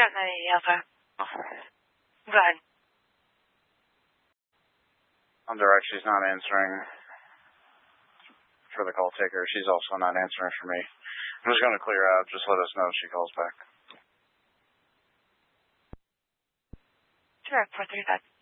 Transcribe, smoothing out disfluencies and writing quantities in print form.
Definitely, Alpha. Go ahead. I'm direct. She's not answering for the call taker. She's also not answering for me. I'm just going to clear out. Just let us know if she calls back. Sure, 435.